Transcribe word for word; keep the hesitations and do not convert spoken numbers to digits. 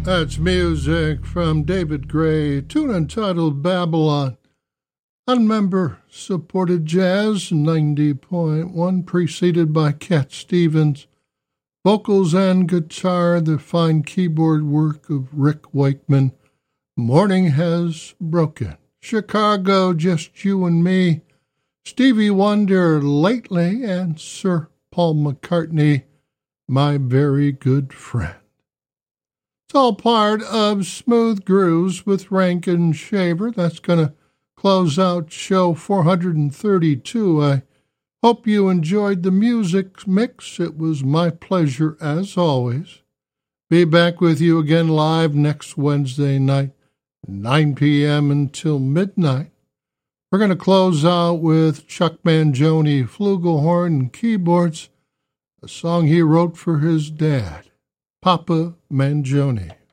That's music from David Gray, tune entitled Babylon. On member-supported jazz, ninety point one, preceded by Cat Stevens. Vocals and guitar, the fine keyboard work of Rick Wakeman. Morning Has Broken. Chicago, Just You and Me. Stevie Wonder, Lately, and Sir Paul McCartney, My Very Good Friend. It's all part of Smooth Grooves with Rankin Shaver. That's going to close out show four hundred thirty-two. I hope you enjoyed the music mix. It was my pleasure as always. Be back with you again live next Wednesday night, nine p.m. until midnight. We're going to close out with Chuck Mangione, flugelhorn and keyboards, a song he wrote for his dad, Papa Mangione.